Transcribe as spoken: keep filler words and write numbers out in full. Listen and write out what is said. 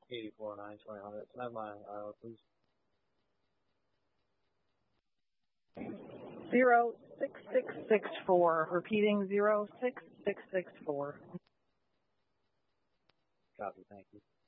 eighty-four nine twenty hundred. Can I have my I O, please? Zero six six six four. Repeating zero six six six four. Copy. Thank you.